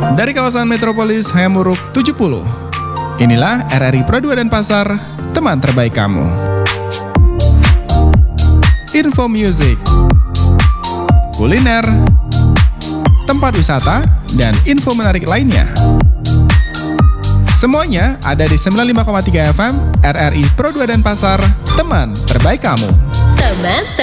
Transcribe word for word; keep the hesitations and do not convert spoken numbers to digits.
Dari kawasan metropolis Hayamuruk tujuh puluh. Inilah R R I Pro dua Denpasar, teman terbaik kamu. Info music, kuliner, tempat wisata, dan info menarik lainnya. Semuanya ada di sembilan puluh lima koma tiga F M R R I Pro dua Denpasar, teman terbaik kamu. Teman